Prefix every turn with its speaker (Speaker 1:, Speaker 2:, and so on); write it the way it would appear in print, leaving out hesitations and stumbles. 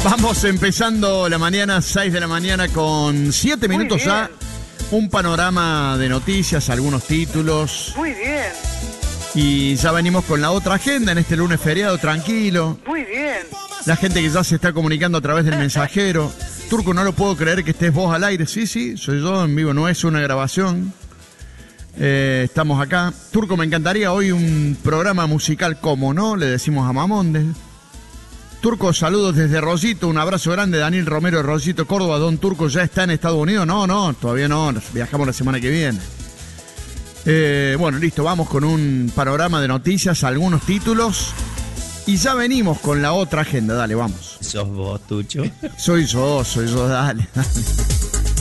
Speaker 1: Vamos empezando la mañana, 6 de la mañana con 7 minutos ya. Un panorama de noticias, algunos títulos.
Speaker 2: Muy bien.
Speaker 1: Y ya venimos con la otra agenda en este lunes feriado, tranquilo.
Speaker 2: Muy bien.
Speaker 1: La gente que ya se está comunicando a través del mensajero. Turco, no lo puedo creer que estés vos al aire. Sí, soy yo en vivo, no es una grabación. Estamos acá. Turco, me encantaría hoy un programa musical como, ¿no? Le decimos a Mamonde. Turco, saludos desde Rosito, un abrazo grande, Daniel Romero de Rosito, Córdoba. Don Turco, ¿ya está en Estados Unidos? No, todavía no, viajamos la semana que viene. Bueno, listo, vamos con un panorama de noticias, algunos títulos, y ya venimos con la otra agenda, dale, vamos.
Speaker 3: ¿Sos vos, Tucho?
Speaker 1: Soy yo, dale.